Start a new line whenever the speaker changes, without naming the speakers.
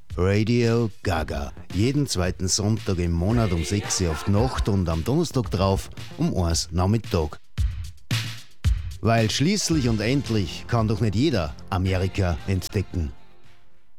Radio Gaga. Jeden zweiten Sonntag im Monat um 6 Uhr auf die Nacht und am Donnerstag drauf um 1 Uhr Nachmittag. Weil schließlich und endlich kann doch nicht jeder Amerika entdecken.